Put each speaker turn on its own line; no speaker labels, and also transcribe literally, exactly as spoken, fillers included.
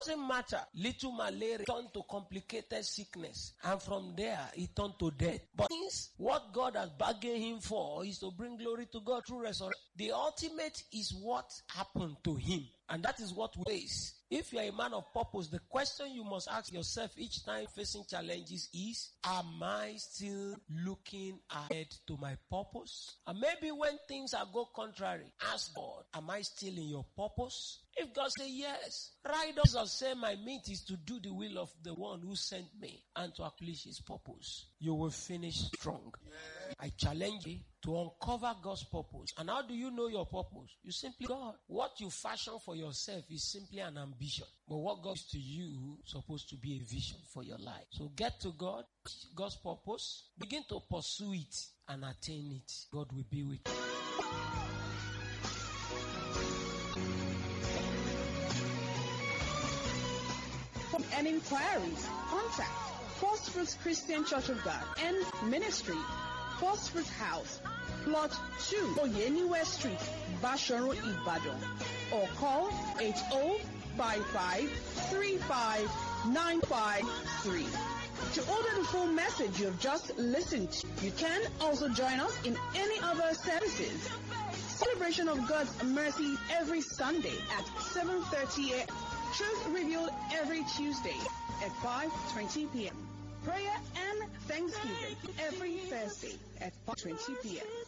doesn't matter. Little malaria turned to complicated sickness. And from there, it turned to death. But since what God has bargained him for is to bring glory to God through resurrection, the ultimate is what happened to him. And that is what we face. If you are a man of purpose, the question you must ask yourself each time facing challenges is, am I still looking ahead to my purpose? And maybe when things are go contrary, ask God, am I still in your purpose? If God say yes, right up and say my meat is to do the will of the one who sent me and to accomplish his purpose. You will finish strong. I challenge you to uncover God's purpose. And how do you know your purpose? You simply God. What you fashion for yourself is simply an ambition. But what God is to you is supposed to be a vision for your life. So get to God, God's purpose, begin to pursue it and attain it. God will be with you.
And inquiries, contact First Fruits Christian Church of God and Ministry, First Fruits House, Plot two, Oyeniwe Street, Basharu, Ibadan, or call eight zero five five, three five nine five three. To order the full message you have just listened to, you can also join us in any other services. Celebration of God's mercy every Sunday at seven thirty a.m. Truth Revealed every Tuesday at five twenty p.m. Prayer and Thanksgiving every Thursday at five twenty p.m.